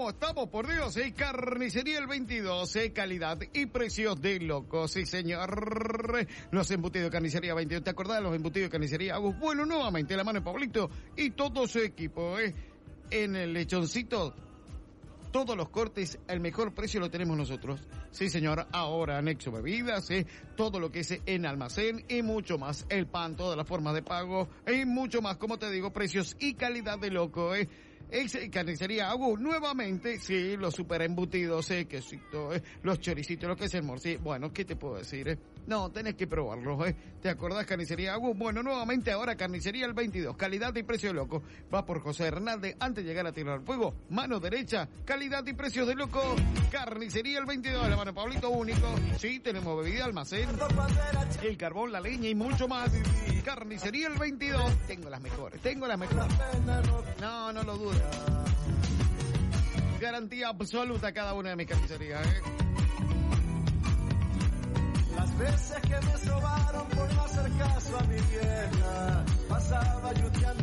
estamos, por Dios? Carnicería El 22, calidad y precios de locos, sí señor. Los embutidos de Carnicería 22, ¿te acordás de los embutidos de Carnicería Agus? Bueno, nuevamente la mano de Pablito y todo su equipo, en el lechoncito. Todos los cortes, el mejor precio lo tenemos nosotros. Sí, señor. Ahora, anexo bebidas, todo lo que es en almacén y mucho más. El pan, todas las formas de pago y mucho más. Como te digo, precios y calidad de loco, Carnicería Agus, nuevamente, sí, los super embutidos, quesito, los choricitos, lo que es el morcillo. Bueno, ¿qué te puedo decir, No, tenés que probarlo, ¿Te acordás, Carnicería Agus? Bueno, nuevamente ahora Carnicería El 22, calidad y precio de loco. Va por José Hernández, antes de llegar a Tierra del Fuego, mano derecha, calidad y precios de loco. Carnicería El 22, la mano Pablito único. Sí, tenemos bebida, almacén, el carbón, la leña y mucho más. Carnicería El 22, tengo las mejores. No lo dudo. Garantía absoluta a cada una de mis carnicerías, Las veces que me sobaron por no hacer caso a mi vieja, pasaba yuteando